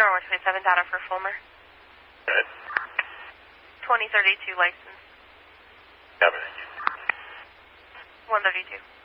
Norwood 27 data for Fulmer. Good. 2032 license. Copy. 132.